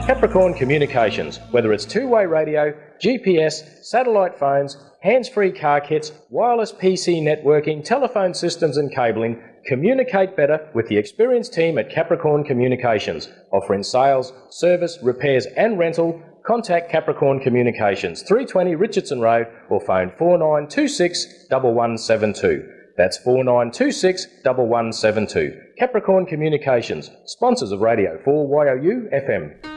Capricorn Communications, whether it's two-way radio, GPS, satellite phones, hands-free car kits, wireless PC networking, telephone systems and cabling, communicate better with the experienced team at Capricorn Communications. Offering sales, service, repairs and rental, contact Capricorn Communications, 320 Richardson Road, or phone 4926 1172. That's 4926 1172. Capricorn Communications, sponsors of Radio 4YOU FM.